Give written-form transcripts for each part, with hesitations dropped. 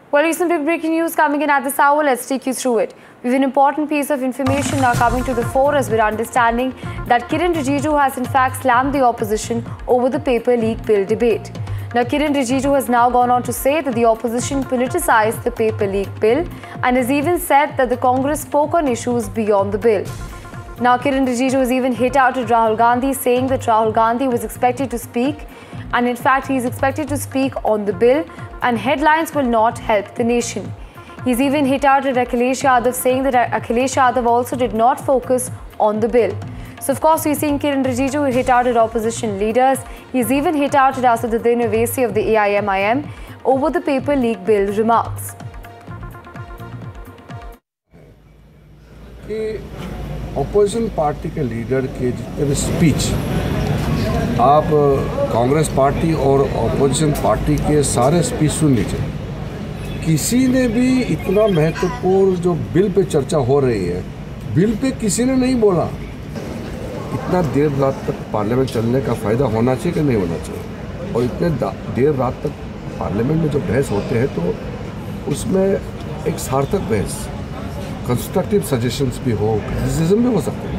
Well, recent big breaking news coming in at this hour. Let's take you through it. We have an important piece of information now coming to the fore as we're understanding that Kiren Rijiju has in fact slammed the opposition over the paper leak bill debate. Now, Kiren Rijiju has now gone on to say that the opposition politicized the paper leak bill and has even said that the Congress spoke on issues beyond the bill. Now, Kiren Rijiju has even hit out at Rahul Gandhi, saying that Rahul Gandhi was expected to speak, and in fact, he is expected to speak on the bill, and headlines will not help the nation. He's even hit out at Akhilesh Yadav, saying that Akhilesh Yadav also did not focus on the bill. So, of course, we're seeing Kiren Rijiju hit out at opposition leaders. He's even hit out at Asaduddin Owaisi of the AIMIM over the paper leak bill remarks. Opposition party के leader के जितने भी speech आप Congress party और opposition party के सारे speech सुन लीजिए। किसी ने भी इतना महत्वपूर्ण जो बिल पे चर्चा हो रही है, बिल पे किसी ने नहीं बोला। इतना देर रात तक पार्लियामेंट चलने का फ़ायदा होना चाहिए कि नहीं होना चाहिए? और इतने देर रात तक पार्लियामेंट में जो बहस होते हैं तो उसमें एक सार्थक बहस, कंस्ट्रक्टिव सजेशंस भी हो, क्रिटिसिज्म भी हो सकते हैं।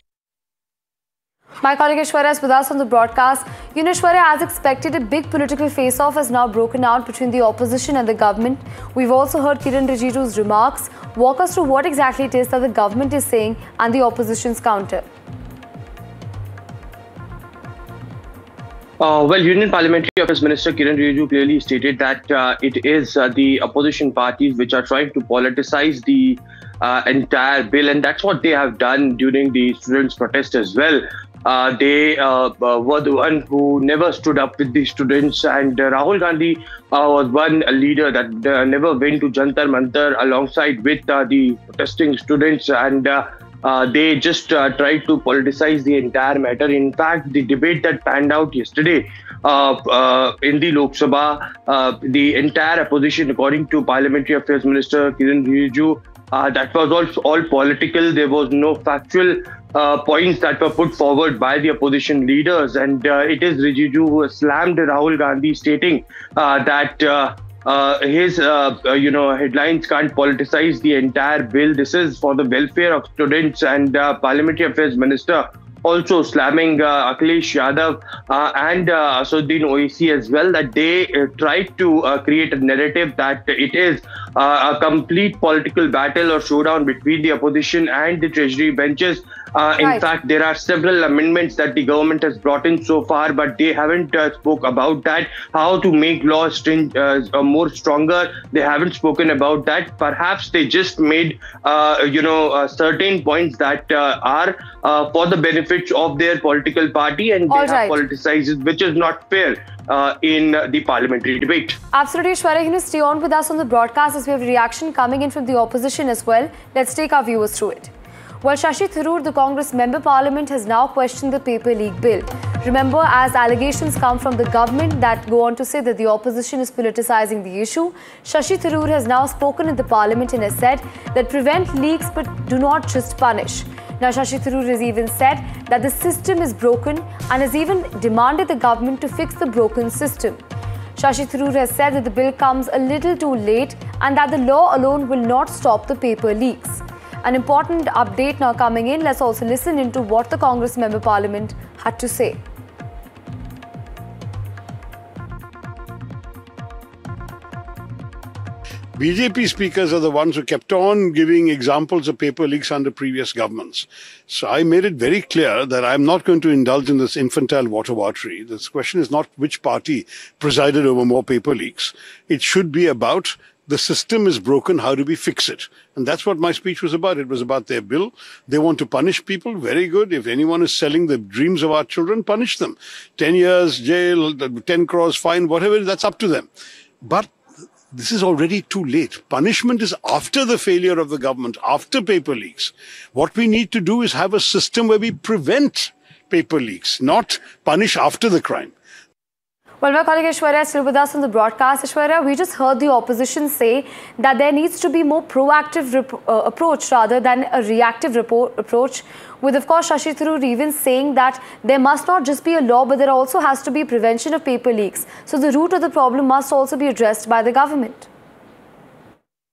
My colleague Aishwarya is with us on the broadcast. Aishwarya, as expected, a big political face-off has now broken out between the opposition and the government. We've also heard Kiren Rijiju's remarks. Walk us through what exactly it is that the government is saying and the opposition's counter. Well, Union Parliamentary Affairs Minister Kiren Rijiju clearly stated that it is the opposition parties which are trying to politicize the entire bill, and that's what they have done during the students' protest as well. They were the one who never stood up with the students, and Rahul Gandhi was one leader that never went to Jantar Mantar alongside with the protesting students, and they just tried to politicize the entire matter. In fact, the debate that panned out yesterday in the Lok Sabha, the entire opposition, according to Parliamentary Affairs Minister Kiren Rijiju, that was all political. There was no factual points that were put forward by the opposition leaders, and it is Rijiju who has slammed Rahul Gandhi, stating that his headlines can't politicize the entire bill. This is for the welfare of students, and Parliamentary Affairs Minister also slamming Akhilesh Yadav and Asaduddin Owaisi as well, that they tried to create a narrative that it is a complete political battle or showdown between the opposition and the treasury benches. In fact, there are several amendments that the government has brought in so far, but they haven't spoke about that. How to make laws more stronger, they haven't spoken about that. Perhaps they just made, certain points that are for the benefits of their political party, and they have politicized it, which is not fair in the parliamentary debate. Absolutely, Aishwarya. Stay on with us on the broadcast as we have a reaction coming in from the opposition as well. Let's take our viewers through it. Well, Shashi Tharoor, the Congress Member Parliament, has now questioned the paper leak bill. Remember, as allegations come from the government that go on to say that the opposition is politicizing the issue, Shashi Tharoor has now spoken in the Parliament and has said that prevent leaks but do not just punish. Now, Shashi Tharoor has even said that the system is broken and has even demanded the government to fix the broken system. Shashi Tharoor has said that the bill comes a little too late and that the law alone will not stop the paper leaks. An important update now coming in. Let's also listen into what the Congress Member Parliament had to say. BJP speakers are the ones who kept on giving examples of paper leaks under previous governments. So I made it very clear that I'm not going to indulge in this infantile water-watery. This question is not which party presided over more paper leaks. It should be about the system is broken, how do we fix it? And that's what my speech was about. It was about their bill. They want to punish people. Very good. If anyone is selling the dreams of our children, punish them. 10 years jail, 10 crores fine, whatever, that's up to them. But this is already too late. Punishment is after the failure of the government, after paper leaks. What we need to do is have a system where we prevent paper leaks, not punish after the crime. Well, my colleague Aishwarya is still with us on the broadcast. Aishwarya, we just heard the opposition say that there needs to be more proactive approach rather than a reactive approach, with, of course, Shashi Tharoor even saying that there must not just be a law, but there also has to be prevention of paper leaks. So the root of the problem must also be addressed by the government.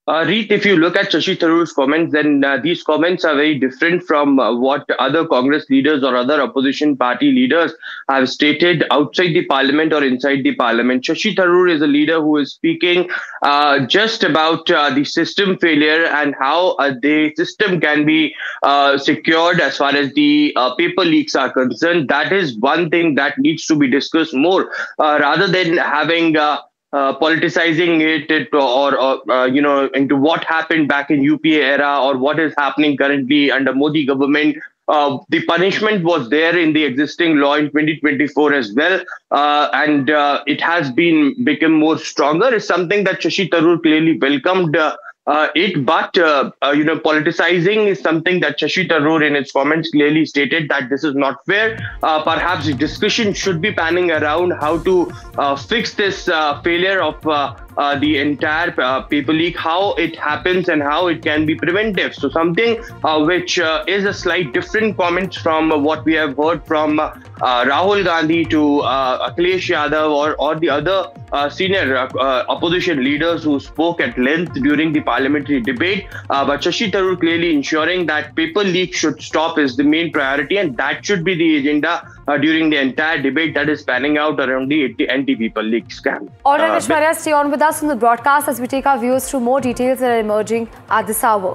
Reet, if you look at Shashi Tharoor's comments, then these comments are very different from what other Congress leaders or other opposition party leaders have stated outside the parliament or inside the parliament. Shashi Tharoor is a leader who is speaking just about the system failure and how the system can be secured as far as the paper leaks are concerned. That is one thing that needs to be discussed more rather than having politicizing it or into what happened back in UPA era or what is happening currently under Modi government. The punishment was there in the existing law in 2024 as well, and it has become more stronger. Is something that Shashi Tharoor clearly welcomed but politicizing is something that Shashi Tharoor in its comments clearly stated that this is not fair. Perhaps the discussion should be panning around how to fix this failure of the entire paper leak, how it happens and how it can be preventive. So something which is a slight different comment from what we have heard from Rahul Gandhi to Akhilesh Yadav or the other senior opposition leaders who spoke at length during the parliamentary debate. But Shashi Tharoor clearly ensuring that paper leak should stop is the main priority, and that should be the agenda during the entire debate that is panning out around the anti-paper leak scam. All right, Aishwarya, stay on with us on the broadcast as we take our viewers through more details that are emerging at this hour.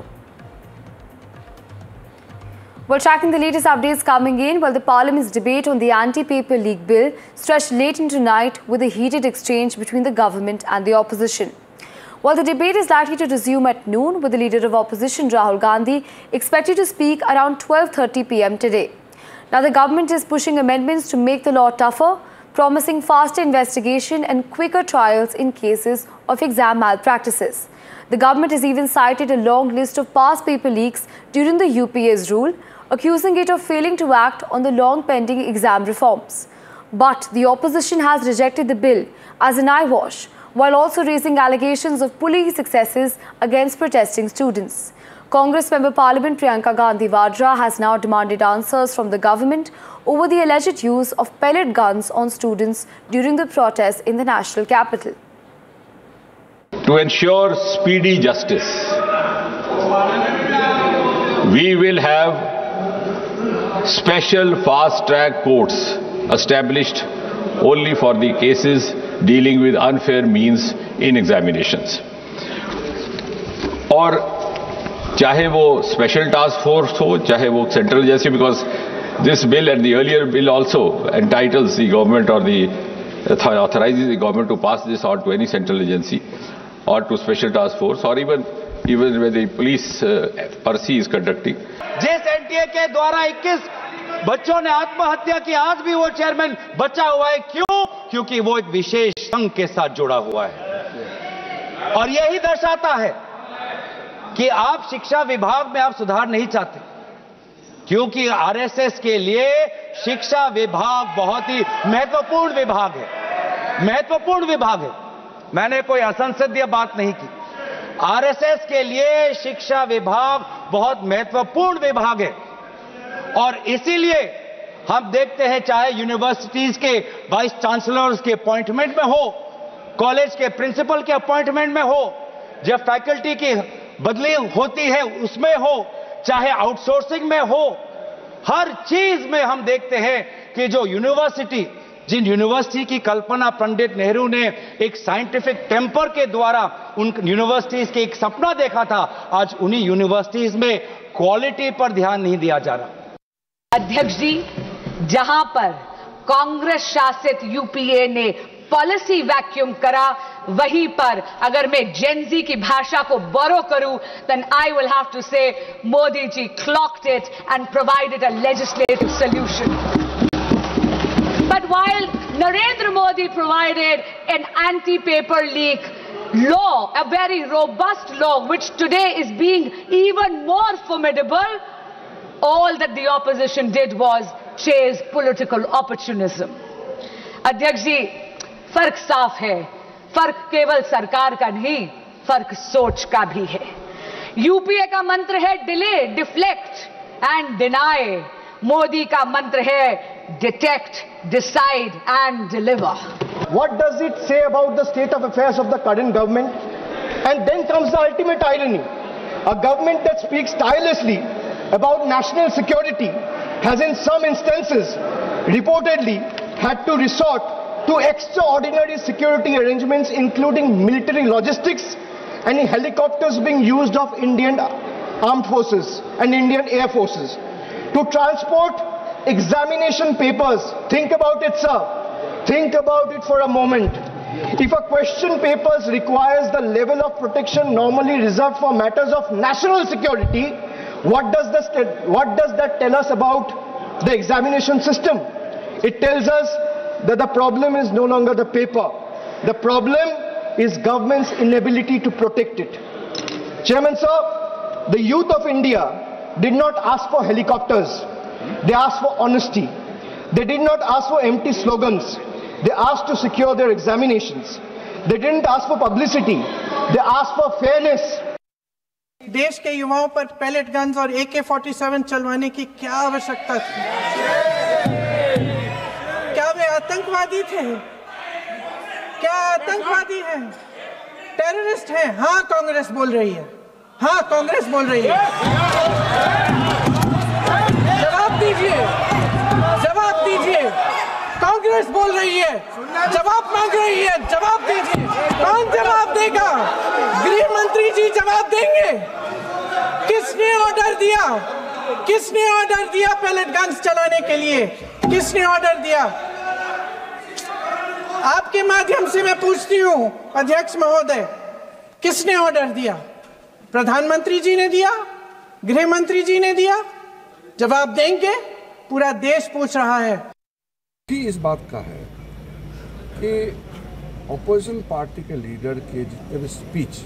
We're tracking the latest updates coming in while the Parliament's debate on the anti-paper leak bill stretched late into night with a heated exchange between the government and the opposition. While the debate is likely to resume at noon, with the leader of opposition Rahul Gandhi expected to speak around 12:30 p.m. today. Now, the government is pushing amendments to make the law tougher, promising faster investigation and quicker trials in cases of exam malpractices. The government has even cited a long list of past paper leaks during the UPA's rule, accusing it of failing to act on the long-pending exam reforms. But the opposition has rejected the bill as an eyewash, while also raising allegations of police excesses against protesting students. Congress Member Parliament Priyanka Gandhi Vadra has now demanded answers from the government over the alleged use of pellet guns on students during the protests in the national capital. To ensure speedy justice, we will have special fast-track courts established only for the cases dealing with unfair means in examinations. और चाहे वो special task force हो, चाहे वो central agency, because this bill and the earlier bill also entitles the government or the authorizes the government to pass this on to any central agency or to special task force or even when the police percy is conducting. जिस NTA के द्वारा 21 बच्चों ने आत्महत्या की, आज भी वो चेयरमैन बचा हुआ है। क्यों? क्योंकि वो एक विशेष संघ के साथ जुड़ा हुआ है। और यही दर्शाता है कि आप शिक्षा विभाग में आप सुधार नहीं चाहते, क्योंकि आरएसएस के लिए शिक्षा विभाग बहुत ही महत्वपूर्ण विभाग है। महत्वपूर्ण विभाग है, मैंने कोई असंसदीय बात नहीं की। आरएसएस के लिए शिक्षा विभाग बहुत महत्वपूर्ण विभाग है और इसीलिए हम देखते हैं चाहे यूनिवर्सिटीज के वाइस चांसलर्स के अपॉइंटमेंट में हो, कॉलेज के प्रिंसिपल के अपॉइंटमेंट में हो, जब फैकल्टी की बदली होती है उसमें हो, चाहे आउटसोर्सिंग में हो, हर चीज में हम देखते हैं कि जो जिन यूनिवर्सिटी की कल्पना पंडित नेहरू ने एक साइंटिफिक टेम्पर के द्वारा उन यूनिवर्सिटीज के एक सपना देखा था, आज उन्हीं यूनिवर्सिटीज में क्वालिटी पर ध्यान नहीं दिया जा रहा। अध्यक्ष जी, जहां पर कांग्रेस शासित यूपीए ने पॉलिसी वैक्यूम करा, वहीं पर अगर मैं जेनजी की भाषा को बोरो करूं, then I will have to say Modi ji clocked it and provided a legislative solution. But while Narendra Modi provided an anti-paper leak law, a very robust law, which today is being even more formidable, all that the opposition did was chase political opportunism. अध्यक्ष जी, फर्क साफ है, फर्क केवल सरकार का नहीं, फर्क सोच का भी है। यूपीए का मंत्र है delay, deflect and deny. Modi का मंत्र है detect, decide and deliver. What does it say about the state of affairs of the current government? And then comes the ultimate irony. A government that speaks tirelessly about national security has in some instances reportedly had to resort to extraordinary security arrangements, including military logistics and helicopters being used of Indian armed forces and Indian air forces to transport examination papers. Think about it, sir. Think about it for a moment. If a question papers requires the level of protection normally reserved for matters of national security, what does that tell us about the examination system? It tells us that the problem is no longer the paper. The problem is government's inability to protect it. Chairman, sir, the youth of India did not ask for helicopters. They asked for honesty. They did not ask for empty slogans. They asked to secure their examinations. They didn't ask for publicity. They asked for fairness. देश के युवाओं पर palette guns और AK-47 चलवाने की क्या आवश्यकता थी? क्या वे आतंकवादी थे? क्या आतंकवादी हैं? टेररिस्ट हैं? हाँ, कांग्रेस बोल रही है। हाँ, कांग्रेस बोल रही है। जवाब दीजिए, जवाब दीजिए। कांग्रेस बोल रही है, जवाब मांग रही है, जवाब दीजिए। कौन जवाब देगा? गृह मंत्री जी जवाब देंगे। किसने ऑर्डर दिया? किसने ऑर्डर दिया पैलेट गन्स चलाने के लिए? किसने ऑर्डर दिया? आपके माध्यम से मैं पूछती हूँ अध्यक्ष महोदय, किसने ऑर्डर दिया? प्रधानमंत्री जी ने दिया? गृह मंत्री जी ने दिया? जवाब देंगे? पूरा देश पूछ रहा है। इस बात का है कि ऑपोजिशन पार्टी के लीडर के जितने भी स्पीच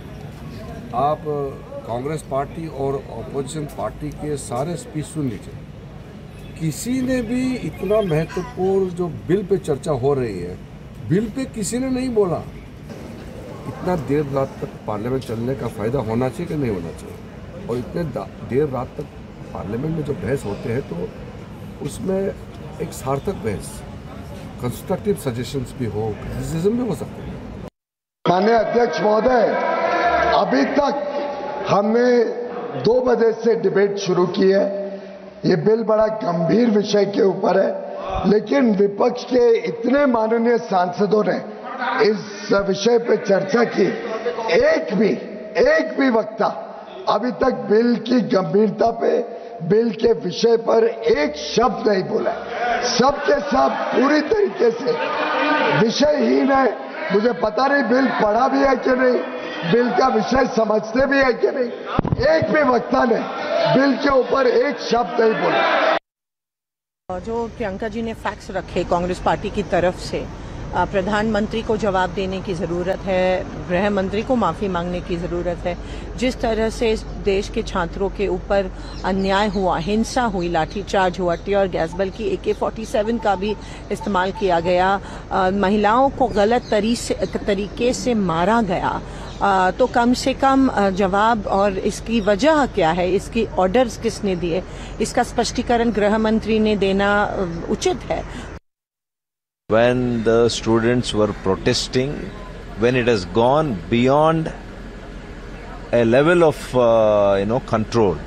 आप कांग्रेस पार्टी और ऑपोजिशन पार्टी के सारे स्पीच सुन लीजिए, किसी ने भी इतना महत्वपूर्ण जो बिल पे चर्चा हो रही है, बिल पे किसी ने नहीं बोला। इतना देर रात तक पार्लियामेंट चलने का फ़ायदा होना चाहिए कि नहीं होना चाहिए? और इतने देर रात तक पार्लियामेंट में जो बहस होते हैं तो उसमें एक सार्थक बहस, कंस्ट्रक्टिव सजेशंस भी हो, क्रिटिसिज्म भी हो सकते हैं। माननीय अध्यक्ष महोदय, अभी तक हमने 2 बजे से डिबेट शुरू की है। ये बिल बड़ा गंभीर विषय के ऊपर है, लेकिन विपक्ष के इतने माननीय सांसदों ने इस विषय पे चर्चा की, एक भी वक्ता अभी तक बिल की गंभीरता पे, बिल के विषय पर एक शब्द नहीं बोला। सब के सब पूरी तरीके से विषयहीन है। मुझे पता नहीं बिल पढ़ा भी है कि नहीं, बिल का विषय समझते भी है कि नहीं। एक भी वक्ता ने बिल के ऊपर एक शब्द नहीं बोला। जो प्रियंका जी ने फैक्ट्स रखे कांग्रेस पार्टी की तरफ से, प्रधानमंत्री को जवाब देने की ज़रूरत है, गृह मंत्री को माफ़ी मांगने की ज़रूरत है। जिस तरह से देश के छात्रों के ऊपर अन्याय हुआ, हिंसा हुई, लाठीचार्ज हुआ, टियर गैस, बल्कि AK-47 का भी इस्तेमाल किया गया, महिलाओं को गलत तरीके से मारा गया, तो कम से कम जवाब और इसकी वजह क्या है, इसकी ऑर्डर्स किसने दिए, इसका स्पष्टीकरण गृह मंत्री ने देना उचित है। When the students were protesting, when it has gone beyond a level of control,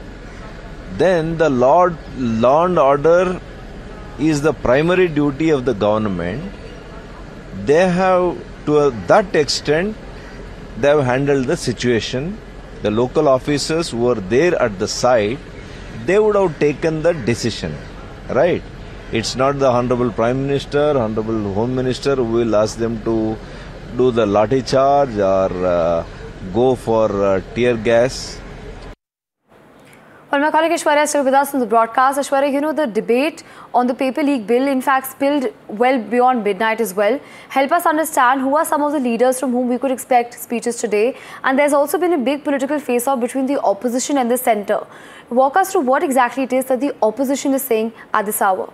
then the law and order is the primary duty of the government. They have, to that extent, they have handled the situation. The local officers who were there at the site, they would have taken the decision, right? It's not the Honorable Prime Minister, Honorable Home Minister who will ask them to do the lathi charge or go for tear gas. Well, my colleague Aishwarya is still with us on the broadcast. Aishwarya, you know, the debate on the paper leak bill, in fact, spilled well beyond midnight as well. Help us understand who are some of the leaders from whom we could expect speeches today. And there's also been a big political face-off between the opposition and the centre. Walk us through what exactly it is that the opposition is saying at this hour.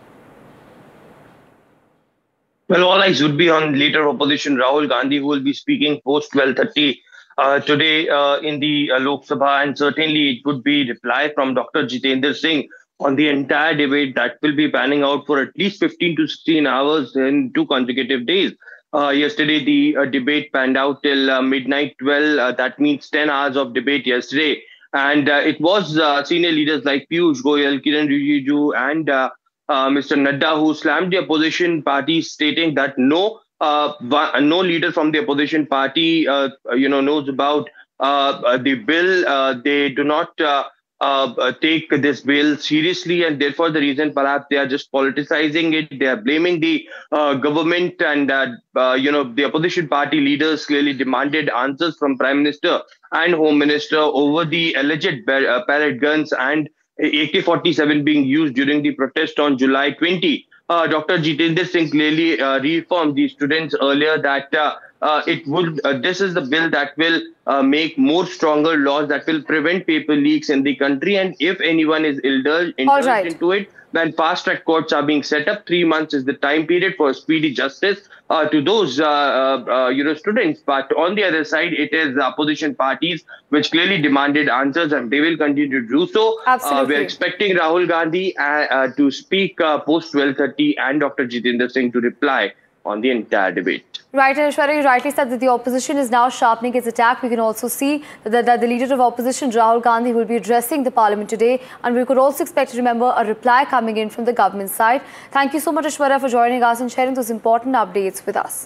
Well, all eyes would be on leader opposition Rahul Gandhi, who will be speaking post 12:30 today in the Lok Sabha, and certainly it would be reply from Dr. Jitendra Singh on the entire debate that will be panning out for at least 15 to 16 hours in 2 consecutive days. yesterday the debate panned out till midnight 12. That means 10 hours of debate yesterday. And it was senior leaders like Piyush Goyal, Kiren Rijiju, and Mr. Nadda who slammed the opposition party, stating that no leader from the opposition party, knows about the bill. They do not take this bill seriously, and therefore the reason perhaps they are just politicizing it. They are blaming the government, and the opposition party leaders clearly demanded answers from Prime Minister and Home Minister over the alleged pellet guns and AK-47 being used during the protest on July 20. Dr. Jitendra Singh clearly reaffirmed the students earlier that this is the bill that will make more stronger laws that will prevent paper leaks in the country. And if anyone is indulged into it, then fast track courts are being set up. 3 months is the time period for speedy justice to those students. But on the other side, it is opposition parties which clearly demanded answers, and they will continue to do so. Absolutely. We are expecting Rahul Gandhi to speak post 12:30 and Dr. Jitendra Singh to reply on the entire debate. Right, and Aishwarya, you rightly said that the opposition is now sharpening its attack. We can also see that the leader of opposition, Rahul Gandhi, will be addressing the parliament today, and we could also expect to remember a reply coming in from the government side. Thank you so much, Aishwarya, for joining us and sharing those important updates with us.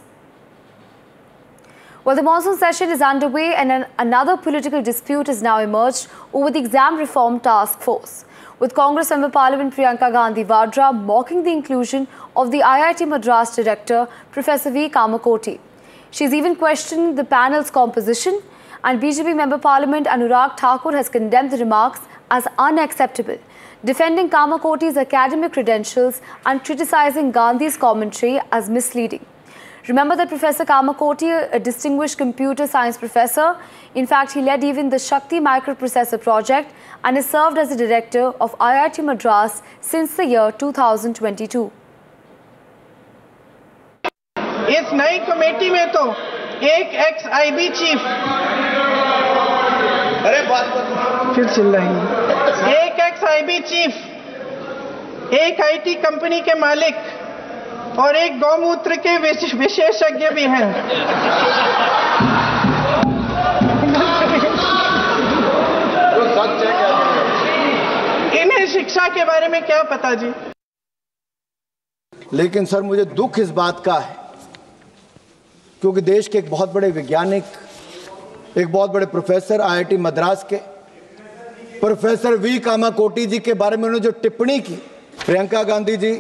Well, the monsoon session is underway, and another political dispute has now emerged over the exam reform task force, with Congress Member Parliament Priyanka Gandhi Vadra mocking the inclusion of the IIT Madras director, Professor V. Kamakoti. She's even questioned the panel's composition, and BJP Member Parliament Anurag Thakur has condemned the remarks as unacceptable, defending Kamakoti's academic credentials and criticizing Gandhi's commentary as misleading. Remember that Professor Kamakoti, a distinguished computer science professor, in fact, he led even the Shakti microprocessor project and has served as the director of IIT Madras since the year 2022. इस नई committee में तो एक x IB chief, फिर चिल्ला रही है, एक एक्स आईबी चीफ, एक आईटी कंपनी के मालिक और एक गौमूत्र के विशेषज्ञ भी हैं। इन्हें शिक्षा के बारे में क्या पता जी? लेकिन सर मुझे दुख इस बात का है क्योंकि देश के एक बहुत बड़े वैज्ञानिक, एक बहुत बड़े प्रोफेसर, आईआईटी मद्रास के प्रोफेसर वी कामाकोटी जी के बारे में उन्होंने जो टिप्पणी की, प्रियंका गांधी जी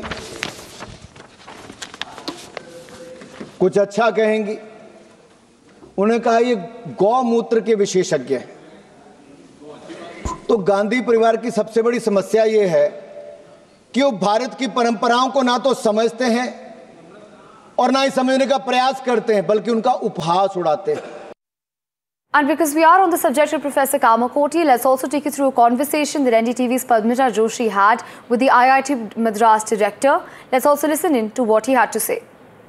कुछ अच्छा कहेंगी, उन्होंने कहा ये गौमूत्र के विशेषज्ञ हैं। तो गांधी परिवार की सबसे बड़ी समस्या ये है कि वो भारत की परंपराओं को ना तो समझते हैं और ना ही समझने का प्रयास करते हैं, बल्कि उनका उपहास उड़ाते हैं। And because we are on the subject of Professor Kamakoti, let's also take you through a conversation that NDTV's Padmita Joshi had with the IIT Madras director. Let's also listen in to what he had to say.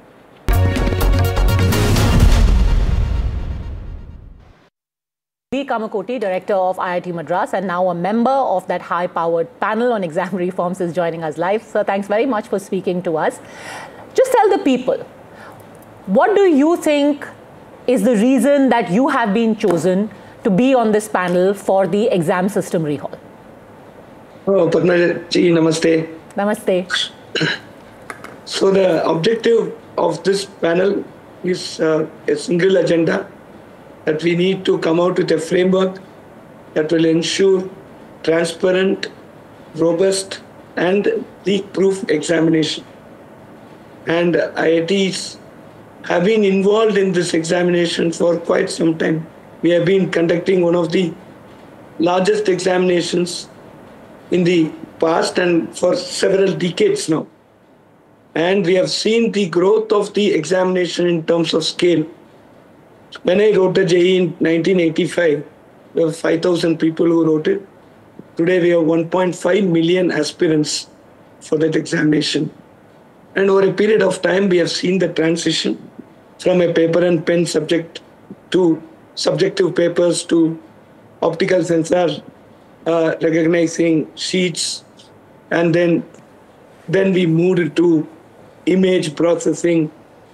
V. Kamakoti, director of IIT Madras and now a member of that high-powered panel on exam reforms, is joining us live. Sir, thanks very much for speaking to us. Just tell the people, what do you think is the reason that you have been chosen to be on this panel for the exam system rehaul? Oh, Padma ji, namaste. Namaste. So the objective of this panel is a single agenda, that we need to come out with a framework that will ensure transparent, robust and leak-proof examination. And IITs have been involved in this examination for quite some time. We have been conducting one of the largest examinations in the past and for several decades now. And we have seen the growth of the examination in terms of scale. When I wrote the JEE in 1985, there were 5,000 people who wrote it. Today we have 1.5 million aspirants for that examination. And over a period of time, we have seen the transition from a paper and pen subject to subjective papers to optical sensor recognizing sheets. And then we moved to image processing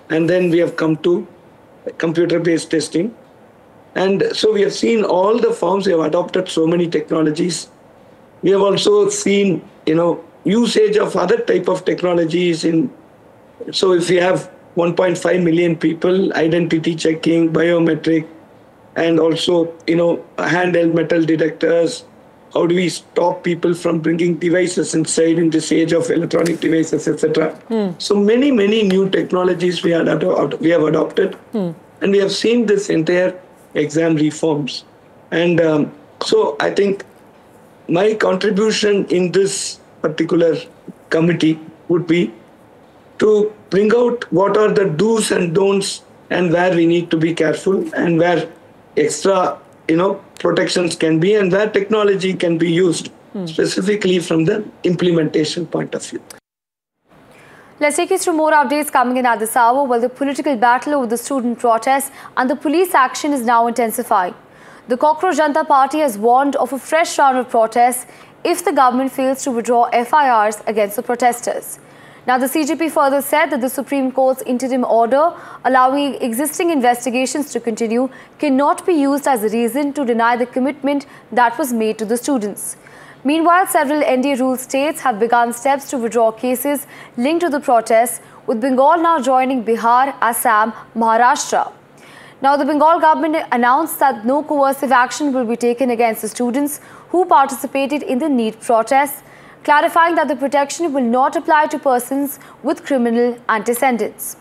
and then we have come to computer-based testing. And so we have seen all the forms. We have adopted so many technologies. We have also seen, usage of other type of technologies. So if we have 1.5 million people, identity checking, biometric, and also, handheld metal detectors. How do we stop people from bringing devices inside in this age of electronic devices, etc.? So many new technologies we have adopted, and we have seen this entire exam reforms. And so I think my contribution in this particular committee would be to bring out what are the do's and don'ts and where we need to be careful and where extra, protections can be and where technology can be used specifically from the implementation point of view. Let's take you through more updates coming in at this hour. Well, the political battle over the student protests and the police action is now intensifying. The Cockroach Janata Party has warned of a fresh round of protests if the government fails to withdraw FIRs against the protesters. Now, the CJP further said that the Supreme Court's interim order allowing existing investigations to continue cannot be used as a reason to deny the commitment that was made to the students. Meanwhile, several NDA-ruled states have begun steps to withdraw cases linked to the protests, with Bengal now joining Bihar, Assam, Maharashtra. Now, the Bengal government announced that no coercive action will be taken against the students who participated in the NEET protests, clarifying that the protection will not apply to persons with criminal antecedents.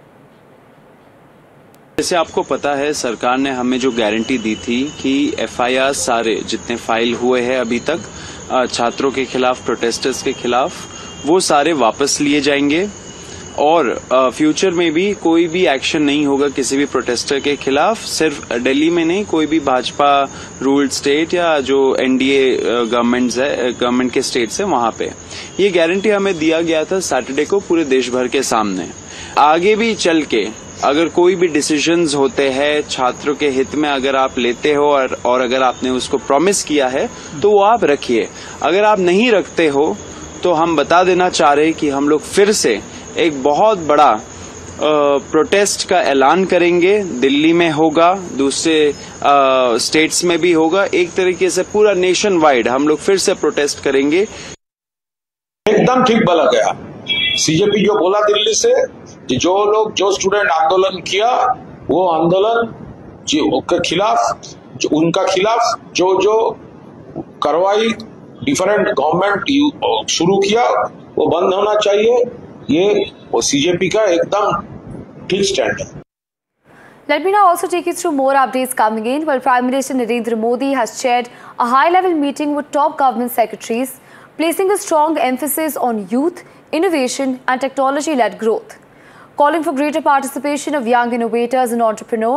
जैसे आपको पता है, सरकार ने हमें जो guarantee दी थी कि FIR सारे जितने फाइल हुए हैं अभी तक छात्रों के खिलाफ, प्रोटेस्टर्स के खिलाफ, वो सारे वापस लिए जाएंगे और फ्यूचर में भी कोई भी एक्शन नहीं होगा किसी भी प्रोटेस्टर के खिलाफ। सिर्फ दिल्ली में नहीं, कोई भी भाजपा रूल्ड स्टेट या जो NDA गवर्नमेंट के स्टेट्स है वहां पे ये गारंटी हमें दिया गया था सैटरडे को पूरे देश भर के सामने। आगे भी चल के अगर कोई भी डिसीजंस होते हैं छात्रों के हित में अगर आप लेते हो और अगर आपने उसको प्रॉमिस किया है तो वो आप रखिए। अगर आप नहीं रखते हो तो हम बता देना चाह रहे हैं कि हम लोग फिर से एक बहुत बड़ा प्रोटेस्ट का ऐलान करेंगे। दिल्ली में होगा, दूसरे स्टेट्स में भी होगा, एक तरीके से पूरा नेशन वाइड हम लोग फिर से प्रोटेस्ट करेंगे। एकदम ठीक बोला गया। CJP जो बोला दिल्ली से कि जो स्टूडेंट आंदोलन किया वो आंदोलन के खिलाफ उनका खिलाफ जो कार्रवाई डिफरेंट गवर्नमेंट शुरू किया वो बंद होना चाहिए। ये CJP का एकदम ठीक स्टैंड है। Let me now also take you through more updates coming in. Well, Prime Minister Narendra Modi has chaired a high-level meeting with top government secretaries, placing a strong emphasis on youth, innovation and technology-led growth, calling for greater participation of young innovators and entrepreneurs.